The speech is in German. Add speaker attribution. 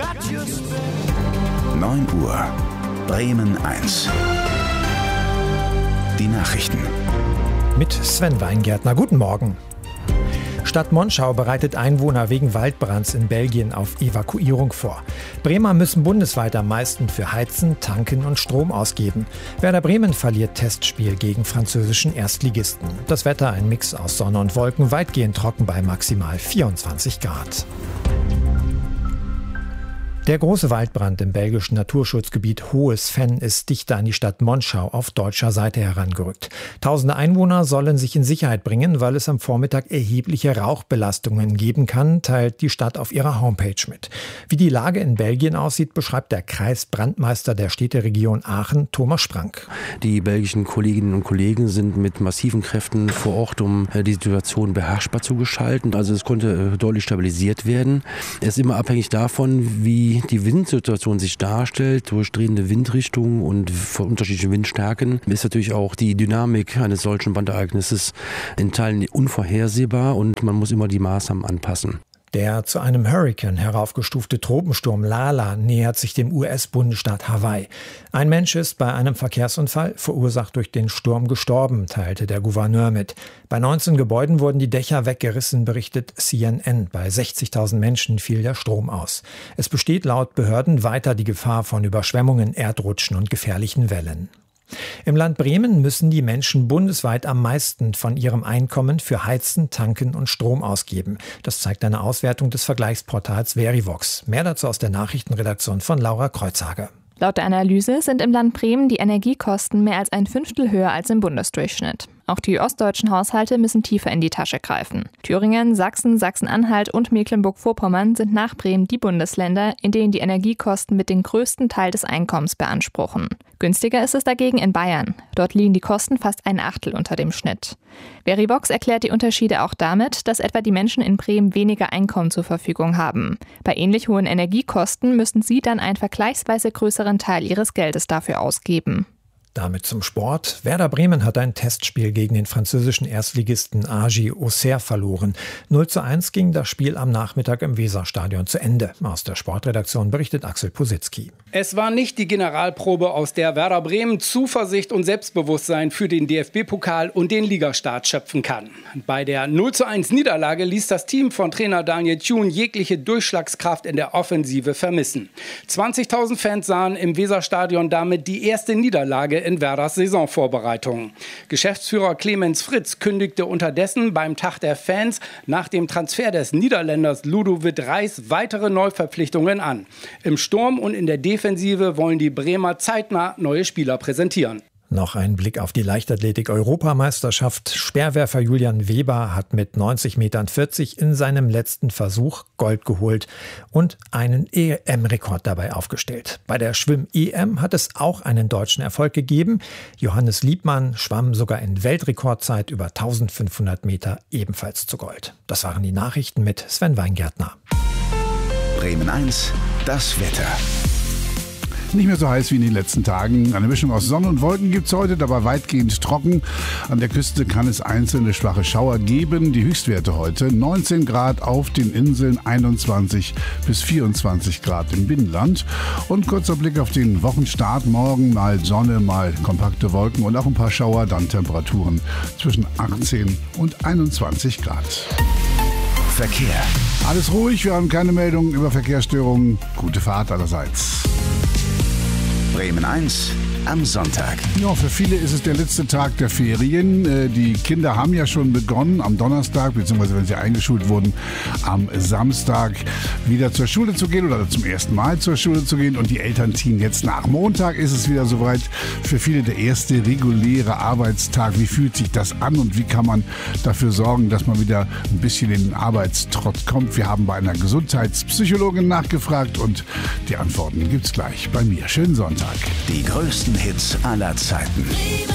Speaker 1: 9 Uhr. Bremen 1. Die Nachrichten.
Speaker 2: Mit Sven Weingärtner. Guten Morgen. Stadt Monschau bereitet Einwohner wegen Waldbrands in Belgien auf Evakuierung vor. Bremer müssen bundesweit am meisten für Heizen, Tanken und Strom ausgeben. Werder Bremen verliert Testspiel gegen französischen Erstligisten. Das Wetter ein Mix aus Sonne und Wolken, weitgehend trocken bei maximal 24 Grad. Der große Waldbrand im belgischen Naturschutzgebiet Hohes Venn ist dichter an die Stadt Monschau auf deutscher Seite herangerückt. Tausende Einwohner sollen sich in Sicherheit bringen, weil es am Vormittag erhebliche Rauchbelastungen geben kann, teilt die Stadt auf ihrer Homepage mit. Wie die Lage in Belgien aussieht, beschreibt der Kreisbrandmeister der Städteregion Aachen, Thomas Sprank.
Speaker 3: Die belgischen Kolleginnen und Kollegen sind mit massiven Kräften vor Ort, um die Situation beherrschbar zu gestalten. Also es konnte deutlich stabilisiert werden. Es ist immer abhängig davon, wie die Windsituation sich darstellt, durch drehende Windrichtungen und unterschiedliche Windstärken, ist natürlich auch die Dynamik eines solchen Brandereignisses in Teilen unvorhersehbar und man muss immer die Maßnahmen anpassen.
Speaker 2: Der zu einem Hurrikan heraufgestufte Tropensturm Lala nähert sich dem US-Bundesstaat Hawaii. Ein Mensch ist bei einem Verkehrsunfall, verursacht durch den Sturm, gestorben, teilte der Gouverneur mit. Bei 19 Gebäuden wurden die Dächer weggerissen, berichtet CNN. Bei 60.000 Menschen fiel der Strom aus. Es besteht laut Behörden weiter die Gefahr von Überschwemmungen, Erdrutschen und gefährlichen Wellen. Im Land Bremen müssen die Menschen bundesweit am meisten von ihrem Einkommen für Heizen, Tanken und Strom ausgeben. Das zeigt eine Auswertung des Vergleichsportals Verivox. Mehr dazu aus der Nachrichtenredaktion von Laura Kreuzhager.
Speaker 4: Laut der Analyse sind im Land Bremen die Energiekosten mehr als ein Fünftel höher als im Bundesdurchschnitt. Auch die ostdeutschen Haushalte müssen tiefer in die Tasche greifen. Thüringen, Sachsen, Sachsen-Anhalt und Mecklenburg-Vorpommern sind nach Bremen die Bundesländer, in denen die Energiekosten mit dem größten Teil des Einkommens beanspruchen. Günstiger ist es dagegen in Bayern. Dort liegen die Kosten fast ein Achtel unter dem Schnitt. Verivox erklärt die Unterschiede auch damit, dass etwa die Menschen in Bremen weniger Einkommen zur Verfügung haben. Bei ähnlich hohen Energiekosten müssen sie dann einen vergleichsweise größeren Teil ihres Geldes dafür ausgeben.
Speaker 2: Damit zum Sport. Werder Bremen hat ein Testspiel gegen den französischen Erstligisten AG Auxerre verloren. 0:1 ging das Spiel am Nachmittag im Weserstadion zu Ende. Aus der Sportredaktion berichtet Axel Positzky.
Speaker 5: Es war nicht die Generalprobe, aus der Werder Bremen Zuversicht und Selbstbewusstsein für den DFB-Pokal und den Ligastart schöpfen kann. Bei der 0:1 Niederlage ließ das Team von Trainer Daniel Thun jegliche Durchschlagskraft in der Offensive vermissen. 20.000 Fans sahen im Weserstadion damit die erste Niederlage in Werders Saisonvorbereitung. Geschäftsführer Clemens Fritz kündigte unterdessen beim Tag der Fans nach dem Transfer des Niederländers Ludovic Reis weitere Neuverpflichtungen an. Im Sturm und in der Defensive wollen die Bremer zeitnah neue Spieler präsentieren.
Speaker 2: Noch ein Blick auf die Leichtathletik-Europameisterschaft. Speerwerfer Julian Weber hat mit 90,40 Metern in seinem letzten Versuch Gold geholt und einen EM-Rekord dabei aufgestellt. Bei der Schwimm-EM hat es auch einen deutschen Erfolg gegeben. Johannes Liebmann schwamm sogar in Weltrekordzeit über 1500 Meter ebenfalls zu Gold. Das waren die Nachrichten mit Sven Weingärtner.
Speaker 1: Bremen 1, das Wetter.
Speaker 6: Nicht mehr so heiß wie in den letzten Tagen. Eine Mischung aus Sonne und Wolken gibt es heute, dabei weitgehend trocken. An der Küste kann es einzelne schwache Schauer geben. Die Höchstwerte heute 19 Grad auf den Inseln, 21 bis 24 Grad im Binnenland. Und kurzer Blick auf den Wochenstart. Morgen mal Sonne, mal kompakte Wolken und auch ein paar Schauer. Dann Temperaturen zwischen 18 und 21 Grad.
Speaker 1: Verkehr.
Speaker 6: Alles ruhig, wir haben keine Meldungen über Verkehrsstörungen. Gute Fahrt allerseits.
Speaker 1: Bremen 1 am Sonntag.
Speaker 6: Ja, für viele ist es der letzte Tag der Ferien. Die Kinder haben ja schon begonnen, am Donnerstag, beziehungsweise wenn sie eingeschult wurden, am Samstag wieder zur Schule zu gehen oder zum ersten Mal zur Schule zu gehen. Und die Eltern ziehen jetzt nach. Montag ist es wieder soweit. Für viele der erste reguläre Arbeitstag. Wie fühlt sich das an und wie kann man dafür sorgen, dass man wieder ein bisschen in den Arbeitstrott kommt? Wir haben bei einer Gesundheitspsychologin nachgefragt und die Antworten gibt's gleich bei mir. Schönen Sonntag.
Speaker 1: Die größten Hits aller Zeiten.